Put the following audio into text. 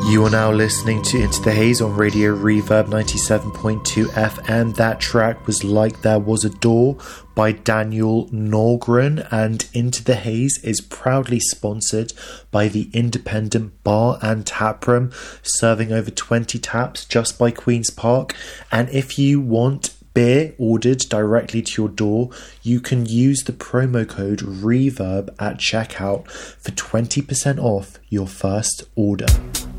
You are now listening to Into the Haze on Radio Reverb 97.2 FM. That track was Like There Was a Door by Daniel Norgren, and Into the Haze is proudly sponsored by the Independent Bar and Tap Room, serving over 20 taps just by Queen's Park. And if you want beer ordered directly to your door, you can use the promo code REVERB at checkout for 20% off your first order.